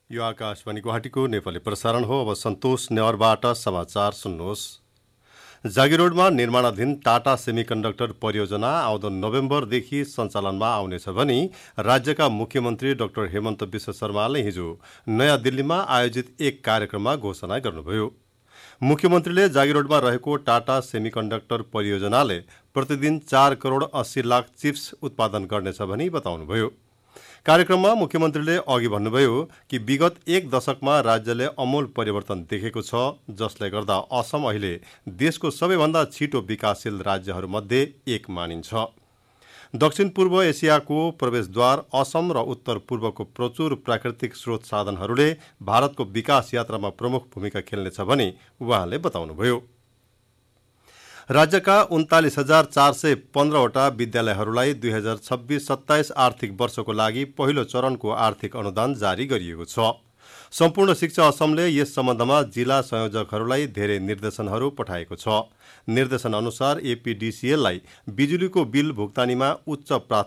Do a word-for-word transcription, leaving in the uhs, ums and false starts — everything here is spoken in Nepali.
यो आकाशवाणी गुवाहाटीको नेपाली प्रसारण हो। अब सन्तोष नेवारबाट समाचार सुन्नुहोस्। जागीरोडमा निर्माणाधीन टाटा सेमिकन्डक्टर परियोजना आउँदो नोभेम्बरदेखि सञ्चालनमा आउनेछ भनी राज्यका मुख्यमन्त्री डाक्टर हेमन्त विश्व शर्माले हिजो नयाँ दिल्लीमा आयोजित एक कार्यक्रममा घोषणा गर्नुभयो। मुख्यमन्त्रीले जागीरोडमा रहेको टाटा सेमिकन्डक्टर परियोजनाले प्रतिदिन चार करोड अस्सी लाख चिप्स उत्पादन गर्नेछ भनी बताउनुभयो। कार्यक्रममा मुख्यमन्त्रीले अघि भन्नुभयो कि विगत एक दशकमा राज्यले अमूल परिवर्तन देखेको छ, जसले गर्दा असम अहिले देशको सबैभन्दा छिटो विकासशील राज्यहरूमध्ये एक मानिन्छ। दक्षिण पूर्व एसियाको प्रवेशद्वार असम र उत्तर पूर्वको प्रचुर प्राकृतिक स्रोत साधनहरूले भारतको विकास यात्रामा प्रमुख भूमिका खेल्नेछ भनी उहाँले बताउनुभयो। राज्यका उन्तालिस हजार चार सय पन्ध्रवटा विद्यालयहरूलाई दुई हजार छब्बीस सत्ताइस आर्थिक वर्षको लागि पहिलो चरणको आर्थिक अनुदान जारी गरिएको छ। सम्पूर्ण शिक्षा असमले यस सम्बन्धमा जिल्ला संयोजकहरूलाई धेरै निर्देशनहरू पठाएको छ। निर्देशन अनुसार एपीडीसीएललाई बिजुलीको बिल भुक्तानीमा उच्च प्राथमिकता